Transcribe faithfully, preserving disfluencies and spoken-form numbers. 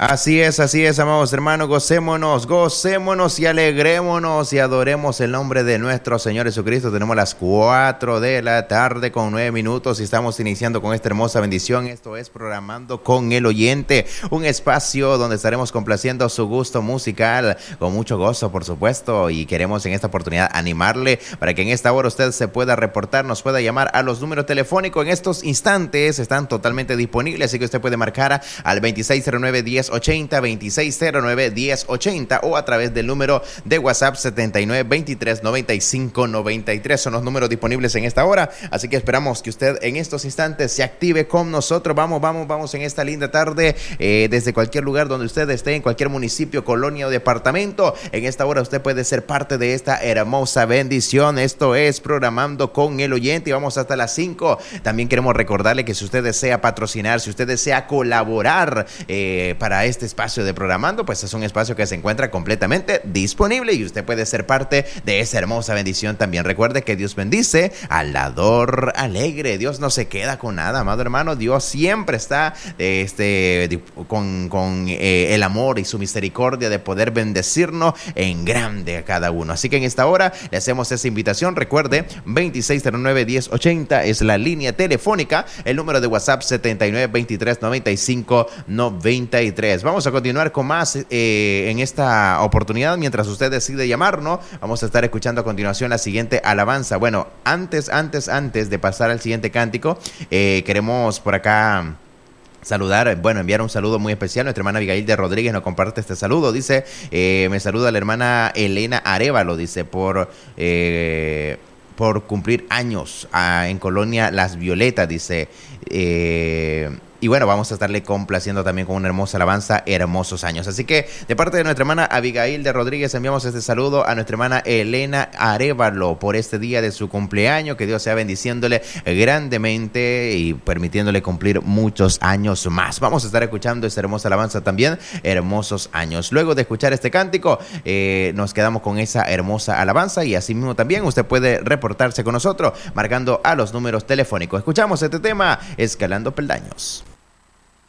Así es, así es, amados hermanos, gocémonos, gocémonos y alegrémonos y adoremos el nombre de nuestro Señor Jesucristo. Tenemos las cuatro de la tarde con nueve minutos y estamos iniciando con esta hermosa bendición. Esto es Programando con el Oyente, un espacio donde estaremos complaciendo su gusto musical con mucho gozo, por supuesto, y queremos en esta oportunidad animarle para que en esta hora usted se pueda reportar, nos pueda llamar a los números telefónicos. En estos instantes están totalmente disponibles, así que usted puede marcar al veintiséis cero nueve, diez ochenta, veintiséis cero nueve, diez ochenta o a través del número de WhatsApp setenta y nueve, veintitrés, noventa y cinco, noventa y tres. Son los números disponibles en esta hora, así que esperamos que usted en estos instantes se active con nosotros. Vamos, vamos, vamos en esta linda tarde, eh, desde cualquier lugar donde usted esté, en cualquier municipio, colonia o departamento. En esta hora usted puede ser parte de esta hermosa bendición. Esto es Programando con el Oyente y vamos hasta las cinco. También queremos recordarle que si usted desea patrocinar, si usted desea colaborar eh, para este espacio de Programando, pues es un espacio que se encuentra completamente disponible y usted puede ser parte de esa hermosa bendición también. Recuerde que Dios bendice al dador alegre. Dios no se queda con nada, amado hermano. Dios siempre está este, con, con eh, el amor y su misericordia de poder bendecirnos en grande a cada uno. Así que en esta hora le hacemos esa invitación. Recuerde, veintiséis cero nueve, diez ochenta es la línea telefónica, el número de WhatsApp setenta y nueve, veintitrés, noventa y cinco, noventa y tres. Vamos a continuar con más eh, en esta oportunidad. Mientras usted decide llamarnos, vamos a estar escuchando a continuación la siguiente alabanza. Bueno, antes, antes, antes de pasar al siguiente cántico, eh, queremos por acá saludar, bueno, enviar un saludo muy especial. Nuestra hermana Abigail de Rodríguez nos comparte este saludo. Dice, eh, me saluda la hermana Elena Arévalo, dice, por... Eh, por cumplir años ah, en Colonia Las Violetas, dice, eh, y bueno, vamos a estarle complaciendo también con una hermosa alabanza, hermosos años. Así que de parte de nuestra hermana Abigail de Rodríguez enviamos este saludo a nuestra hermana Elena Arévalo por este día de su cumpleaños. Que Dios sea bendiciéndole grandemente y permitiéndole cumplir muchos años más. Vamos a estar escuchando esta hermosa alabanza también, hermosos años. Luego de escuchar este cántico, eh, nos quedamos con esa hermosa alabanza y así mismo también usted puede reportarse con nosotros marcando a los números telefónicos. Escuchamos este tema, Escalando Peldaños.